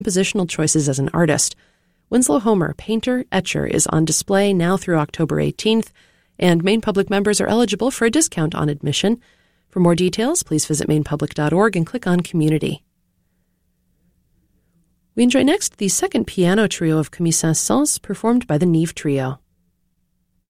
compositional choices as an artist. Winslow Homer, painter, etcher, is on display now through October 18th, and Maine Public members are eligible for a discount on admission. For more details, please visit mainepublic.org and click on Community. We enjoy next the second piano trio of Camille Saint-Saëns, performed by the Nive Trio.